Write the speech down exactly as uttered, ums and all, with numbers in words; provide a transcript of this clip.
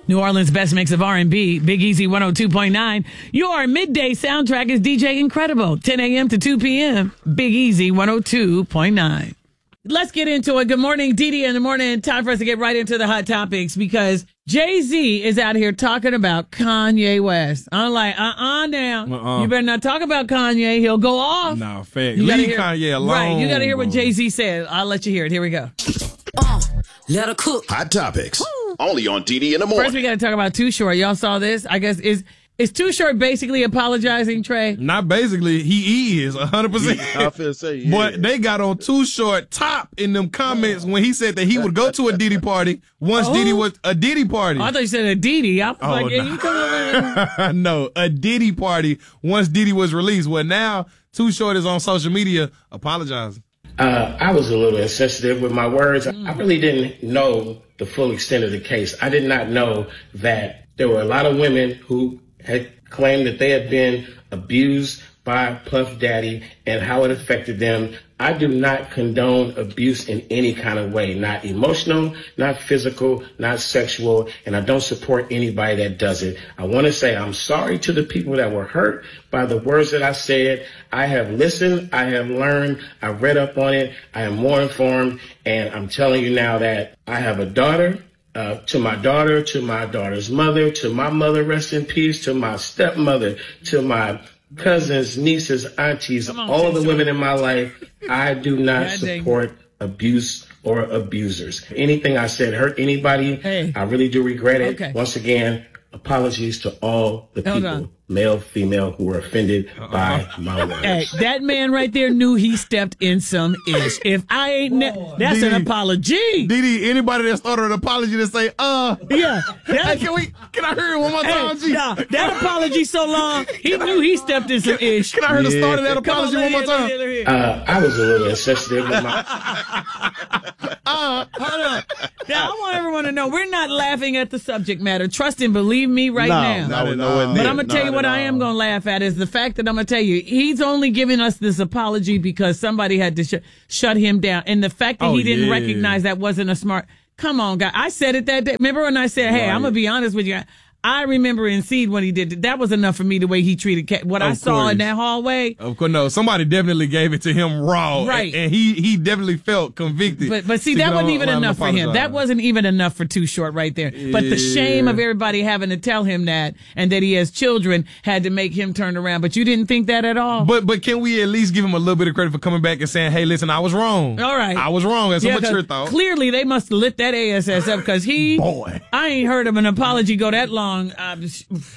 New Orleans' best mix of R and B, Big Easy one oh two point nine. Your midday soundtrack is D J Incredible, ten a.m. to two p.m. Big Easy one oh two point nine. Let's get into it. Good morning, Dee Dee in the morning. Time for us to get right into the hot topics because Jay-Z is out here talking about Kanye West. I'm like, uh-uh now. Uh-uh. You better not talk about Kanye. He'll go off. Nah, fact. Leave hear, Kanye alone. Right, you got to hear what Jay-Z said. I'll let you hear it. Here we go. Uh, let her cook. Hot topics. Woo. Only on Dee Dee in the morning. First, we got to talk about Too Short. Y'all saw this? I guess is is Too Short basically apologizing, Trey? Not basically. He is one hundred percent. I feel say, yeah. But they got on Too Short top in them comments when he said that he would go to a Diddy party once oh. Diddy was a Diddy party. Oh, I thought you said a Diddy. I was oh, like, yeah, no. you come over. No, a Diddy party once Diddy was released. Well, now Too Short is on social media apologizing. Uh, I was a little insensitive with my words. Mm. I really didn't know the full extent of the case. I did not know that there were a lot of women who had claimed that they had been abused by Puff Daddy and how it affected them. I do not condone abuse in any kind of way, not emotional, not physical, not sexual, and I don't support anybody that does it. I want to say I'm sorry to the people that were hurt by the words that I said. I have listened, I have learned, I read up on it, I am more informed, and I'm telling you now that I have a daughter. Uh, to my daughter, to my daughter's mother, to my mother, rest in peace, to my stepmother, to my cousins, nieces, aunties, on, all the women in my life, I do not God support dang. abuse or abusers. Anything I said hurt anybody, hey. I really do regret it. Okay. Once again, apologies to all the people, male, female, who were offended uh-uh. by my words. Hey, that man right there knew he stepped in some ish. If I ain't, ne- that's Dee Dee, an apology. Dee Dee, anybody that started an apology to say, uh, yeah, hey, can we? Can I hear it one more time, hey, nah, that apology so long, he knew he stepped in some ish. Can I hear yeah. the start of that apology on, one more time? Uh, I was a little insensitive with my. uh, hold on. Now I want everyone to know we're not laughing at the subject matter. Trust and believe me right no, now. No, no, no, but I'm gonna tell you what I am gonna laugh at is the fact that I'm gonna tell you he's only giving us this apology because somebody had to sh- shut him down, and the fact that oh, he didn't yeah. recognize that wasn't a smart. Come on, guy. I said it that day. Remember when I said, "Hey, right. I'm gonna be honest with you." I remember in Seed when he did it. That was enough for me the way he treated Cat. What of I saw course. in that hallway. Of course, no. Somebody definitely gave it to him raw. Right. And, and he, he definitely felt convicted. But but see, that wasn't even enough for him. That wasn't even enough for Too Short right there. Yeah. But the shame of everybody having to tell him that and that he has children had to make him turn around. But you didn't think that at all? But but can we at least give him a little bit of credit for coming back and saying, hey, listen, I was wrong. All right. I was wrong. That's yeah, a mature thought. Clearly, they must have lit that A S S up because he, Boy. I ain't heard of an apology go that long. Uh,